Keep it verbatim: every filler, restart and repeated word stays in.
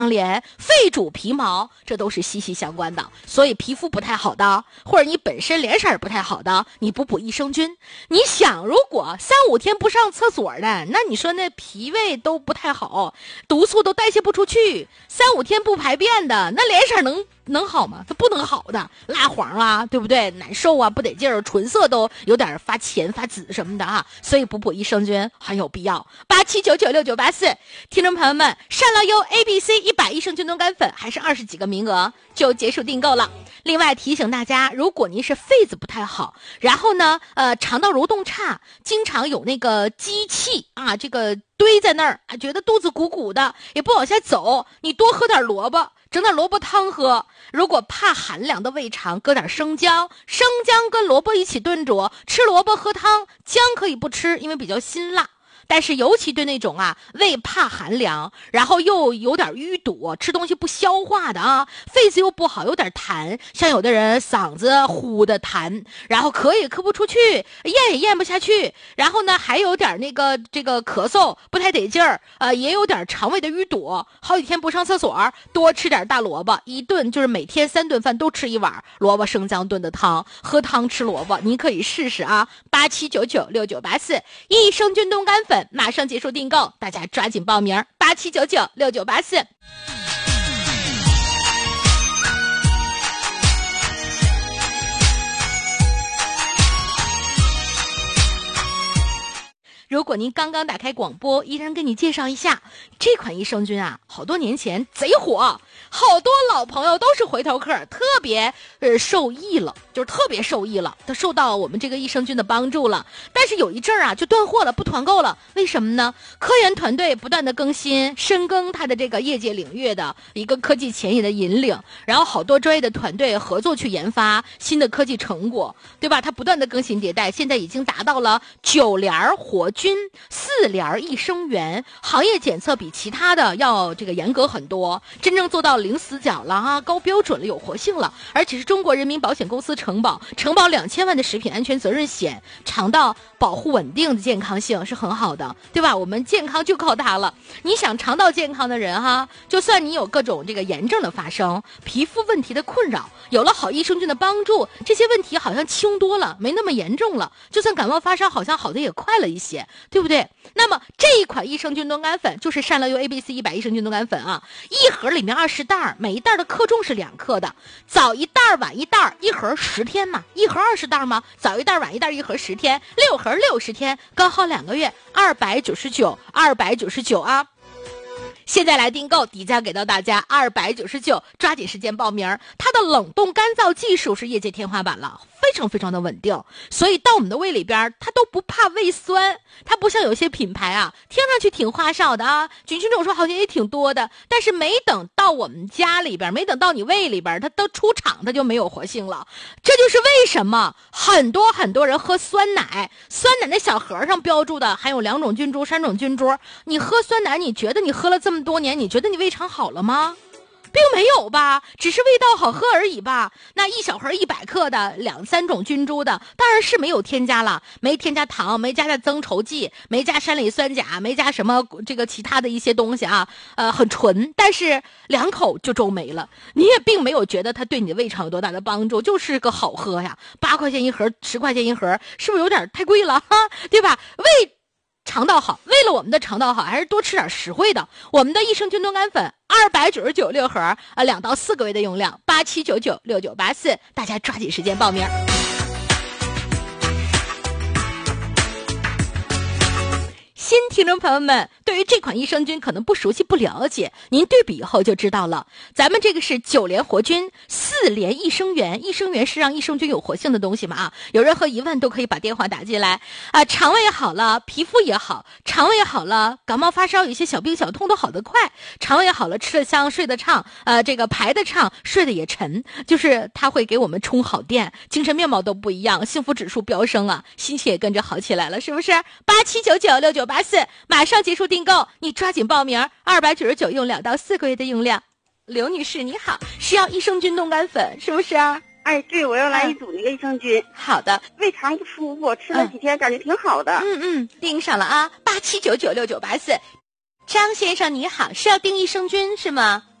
连肺主皮毛，这都是息息相关的。所以皮肤不太好的，或者你本身脸色不太好的，你补补益生菌。你想，如果三五天不上厕所的，那你说那脾胃都不太好，毒素都代谢不出去，三五天不排便的，那脸色能能好吗？它不能好的，蜡黄啊，对不对？难受啊，不得劲儿，唇色都有点发浅发紫什么的啊。所以补补益生菌很有必要。八七九九六九八四，听众朋友们，善乐优 A B C 一百益生菌冻干粉还是二十几个名额就结束订购了。另外提醒大家，如果您是肺子不太好，然后呢，呃，肠道蠕动差，经常有那个积气啊，这个堆在那儿啊，觉得肚子鼓鼓的，也不往下走，你多喝点萝卜，整点萝卜汤喝。如果怕寒凉的胃肠，搁点生姜，生姜跟萝卜一起炖煮，吃萝卜喝汤，姜可以不吃，因为比较辛辣。但是尤其对那种啊胃怕寒凉，然后又有点淤堵，吃东西不消化的啊，肺子又不好，有点痰，像有的人嗓子呼的痰，然后咳也咳不出去，咽也咽不下去，然后呢还有点那个这个咳嗽不太得劲儿，呃也有点肠胃的淤堵，好几天不上厕所，多吃点大萝卜，一顿就是每天三顿饭都吃一碗萝卜生姜炖的汤，喝汤吃萝卜，你可以试试啊。八七九九六九八四，益生菌冻干粉马上结束订购，大家抓紧报名。八七九九六九八四。如果您刚刚打开广播，依然跟你介绍一下这款益生菌啊，好多年前贼火，好多老朋友都是回头客，特别呃受益了，就是特别受益了，他受到我们这个益生菌的帮助了。但是有一阵儿啊就断货了，不团购了，为什么呢？科研团队不断的更新，深耕它的这个业界领域的一个科技前沿的引领，然后好多专业的团队合作去研发新的科技成果，对吧？它不断的更新迭代，现在已经达到了九联活菌、四联益生元，行业检测比其他的要这个严格很多，真正做到零死角了啊，高标准了，有活性了，而且是中国人民保险公司承保，承保两千万的食品安全责任险，肠道保护稳定的健康性是很好的，对吧？我们健康就靠它了。你想肠道健康的人哈，就算你有各种这个炎症的发生，皮肤问题的困扰，有了好益生菌的帮助，这些问题好像轻多了，没那么严重了，就算感冒发烧好像好的也快了一些，对不对？那么这一款益生菌冻干粉就是善乐优 A B C 一百益生菌冻干粉啊，一盒里面二十袋，每一袋的克重是两克的，早一袋晚一袋，一盒十天嘛，一盒二十袋嘛，早一袋晚一袋，一盒十天，六盒六十天，刚好两个月，二百九十九，二百九十九啊。现在来订购，底价给到大家二百九十九，抓紧时间报名。它的冷冻干燥技术是业界天花板了，非常非常的稳定，所以到我们的胃里边，它都不怕胃酸。它不像有些品牌啊，听上去挺花哨的啊，菌群种数好像也挺多的，但是没等到我们家里边，没等到你胃里边，它都出厂，它就没有活性了。这就是为什么很多很多人喝酸奶，酸奶的小盒上标注的含有两种菌株、三种菌株，你喝酸奶，你觉得你喝了这么多年，你觉得你胃肠好了吗？并没有吧，只是味道好喝而已吧。那一小盒一百克的两三种菌株的，当然是没有添加了，没添加糖，没加的增稠剂，没加山梨酸钾，没加什么这个其他的一些东西啊，呃，很纯，但是两口就皱没了。你也并没有觉得它对你的胃肠有多大的帮助，就是个好喝呀，八块钱一盒，十块钱一盒，是不是有点太贵了哈？对吧？胃肠道好，为了我们的肠道好，还是多吃点实惠的。我们的益生菌冻干粉二百九十九六盒，啊，两到四个月的用量，八七九九六九八四，大家抓紧时间报名。新听众朋友们，对于这款益生菌可能不熟悉不了解，您对比以后就知道了。咱们这个是九联活菌，四联益生元，益生元是让益生菌有活性的东西嘛啊？有任何疑问都可以把电话打进来啊。肠胃好了，皮肤也好，肠胃好了，感冒发烧有些小病小痛都好得快。肠胃好了，吃得香，睡得畅，呃，这个排得畅，睡得也沉，就是它会给我们充好电，精神面貌都不一样，幸福指数飙升啊，心情也跟着好起来了，是不是？八七九九六九八四，马上结束订购，你抓紧报名，二百九十九用两到四个月的用量。刘女士你好，需要益生菌冻干粉是不是啊？ 哎，对，我要来一组那个益生菌。 嗯、好的， 胃肠不舒服，吃了几天、嗯、感觉挺好的。 嗯嗯，盯上了啊，八七九九六九八四。 张先生你好，是要订益生菌是吗？